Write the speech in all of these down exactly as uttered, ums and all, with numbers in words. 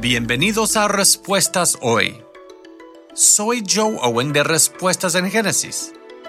Bienvenidos a Respuestas Hoy. Soy Joe Owen de Respuestas en Génesis.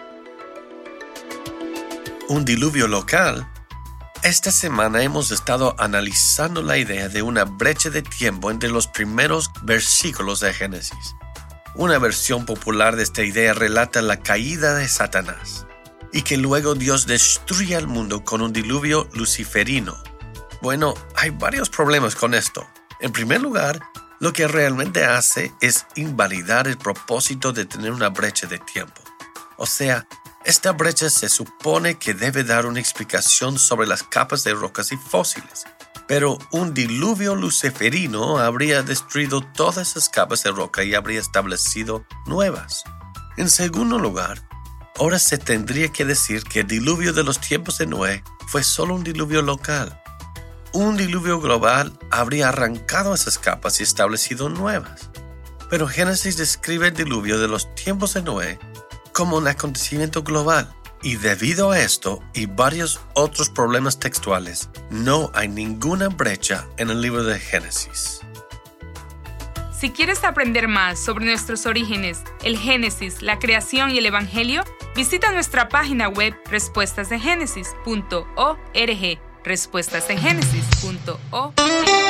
Un diluvio local. Esta semana hemos estado analizando la idea de una brecha de tiempo entre los primeros versículos de Génesis. Una versión popular de esta idea relata la caída de Satanás y que luego Dios destruye al mundo con un diluvio luciferino. Bueno, hay varios problemas con esto. En primer lugar, lo que realmente hace es invalidar el propósito de tener una brecha de tiempo. O sea, esta brecha se supone que debe dar una explicación sobre las capas de rocas y fósiles, pero un diluvio luciferino habría destruido todas esas capas de roca y habría establecido nuevas. En segundo lugar, ahora se tendría que decir que el diluvio de los tiempos de Noé fue solo un diluvio local. Un diluvio global habría arrancado esas capas y establecido nuevas. Pero Génesis describe el diluvio de los tiempos de Noé como un acontecimiento global. Y debido a esto y varios otros problemas textuales, no hay ninguna brecha en el libro de Génesis. Si quieres aprender más sobre nuestros orígenes, el Génesis, la creación y el Evangelio, visita nuestra página web respuestas de génesis punto org. respuestas en génesis punto org